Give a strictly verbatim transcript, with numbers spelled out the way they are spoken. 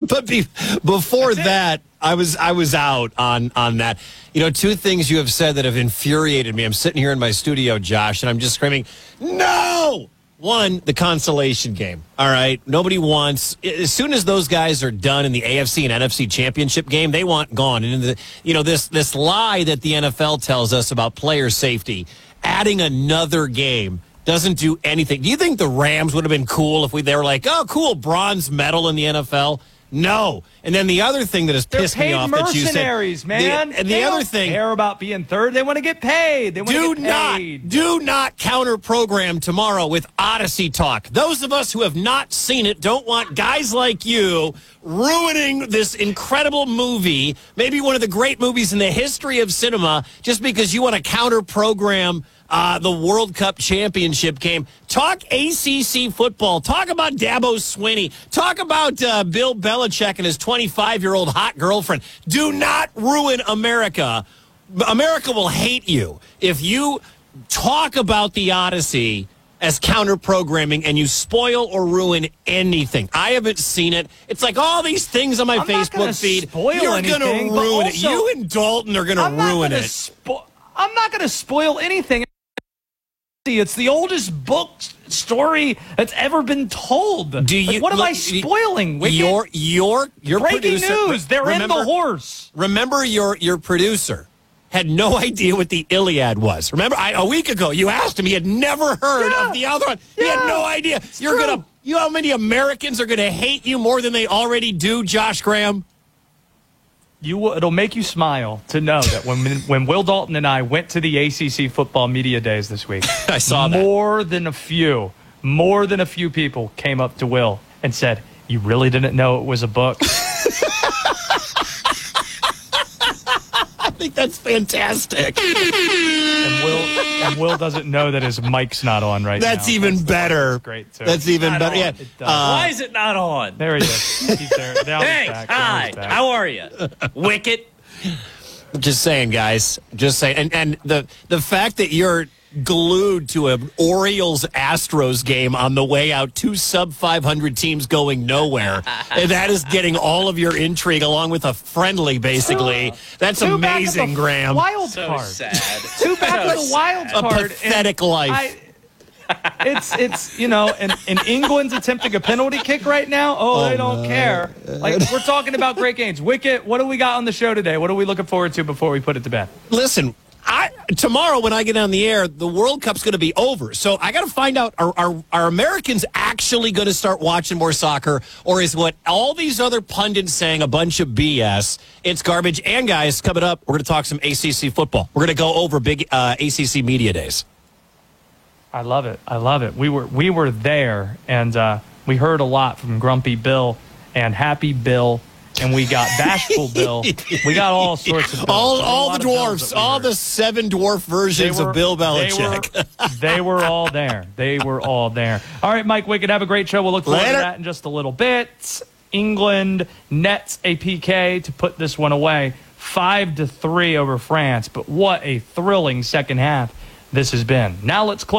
but be, before that, I was I was out on on that. You know, two things you have said that have infuriated me. I'm sitting here in my studio, Josh, and I'm just screaming, no! One, the consolation game. All right. Nobody wants, as soon as those guys are done in the A F C and N F C championship game, they want gone. And, the, you know, this, this lie that the N F L tells us about player safety, adding another game doesn't do anything. Do you think the Rams would have been cool if we they were like, oh, cool, bronze medal in the N F L? No. And then the other thing that has They're pissed me off that you said. Mercenaries, man. The, and the they other don't thing. care about being third. They want to get paid. They want do to get paid. not, do not counter program tomorrow with Odyssey talk. Those of us who have not seen it don't want guys like you ruining this incredible movie, maybe one of the great movies in the history of cinema, just because you want to counter program Uh, the World Cup championship game. Talk A C C football. Talk about Dabo Swinney. Talk about uh, Bill Belichick and his twenty-five-year-old hot girlfriend. Do not ruin America. America will hate you if you talk about the Odyssey as counter-programming and you spoil or ruin anything. I haven't seen it. It's like all these things on my I'm Facebook feed. You're going to ruin it. You and Dalton are going to ruin it. Spo- I'm not going to spoil anything. It's the oldest book story that's ever been told. Do you, like, what look, am I spoiling? Wicked? Your your your breaking producer, news. They're remember, in the horse. Remember, your your producer had no idea what the Iliad was. Remember, I, a week ago you asked him. He had never heard yeah. of the other one. He yeah. had no idea. It's You're true. gonna. You know how many Americans are gonna hate you more than they already do, Josh Graham? You, it'll make you smile to know that when when Will Dalton and I went to the A C C football media days this week, I saw that. More than a few, more than a few people came up to Will and said, "You really didn't know it was a book?" I think that's fantastic. And Will, and Will doesn't know that his mic's not on right that's now. Even that's better. That's great too. That's even not better. On. Yeah. Uh, Why is it not on? There he is. He's there. Now Thanks. he's back. Now Hi. he's back. How are you? Wicket. Just saying, guys. Just saying. And and the the fact that you're glued to an Orioles Astros game on the way out, two sub five hundred teams going nowhere, and that is getting all of your intrigue along with a friendly, basically. That's Two amazing, Graham. Wild So card. sad. Two back with a wild A card. pathetic life. I, it's it's you know, and, and England's attempting a penalty kick right now. Oh, Oh, they don't no. care. Like, we're talking about great games. Wicket, what do we got on the show today? What are we looking forward to before we put it to bed? Listen, I, tomorrow when I get on the air, the World Cup's going to be over. So I got to find out, are, are, are Americans actually going to start watching more soccer? Or is what all these other pundits saying a bunch of B S? It's garbage. And, guys, coming up, we're going to talk some A C C football. We're going to go over big uh, A C C media days. I love it. I love it. We were we were there, and uh, we heard a lot from Grumpy Bill and Happy Bill, and we got Bashful Bill. We got all sorts of Bills. All, A all lot the of Bills dwarfs, that we all heard. the seven dwarf versions They were- of Bill They Belichick. were, they were all there. They were all there. All right, Mike Wickett, have a great show. We'll look forward Later. to that in just a little bit. England nets a P K to put this one away, five to three over France. But what a thrilling second half this has been. Now let's close.